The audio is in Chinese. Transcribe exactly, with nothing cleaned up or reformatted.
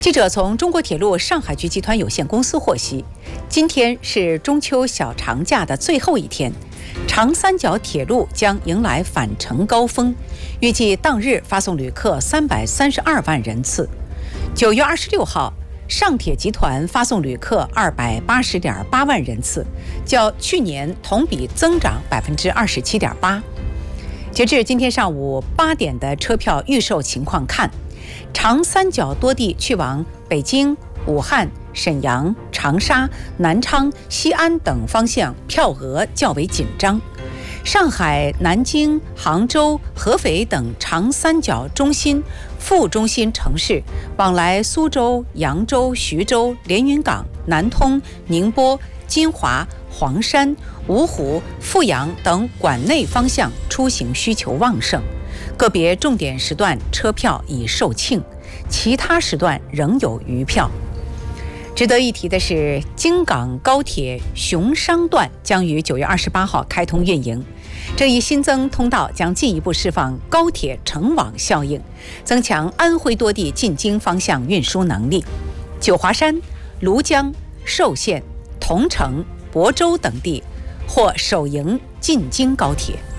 记者从中国铁路上海局集团有限公司获悉，今天是中秋小长假的最后一天，长三角铁路将迎来返程高峰，预计当日发送旅客三百三十二万人次。九月二十六号，上铁集团发送旅客二百八十点八万人次，较去年同比增长百分之二十七点八。截至今天上午八点的车票预售情况看，长三角多地去往北京、武汉、沈阳、长沙、南昌、西安等方向票额较为紧张。上海、南京、杭州、合肥等长三角中心、副中心城市往来苏州、扬州、徐州、连云港、南通、宁波、金华、黄山、芜湖、阜阳等管内方向出行需求旺盛，个别重点时段车票已售罄，其他时段仍有余票。值得一提的是，京港高铁熊商段将于九月二十八号开通运营。这一新增通道将进一步释放高铁城网效应，增强安徽多地进京方向运输能力。九华山、庐江、寿县、桐城、亳州等地或首迎进京高铁。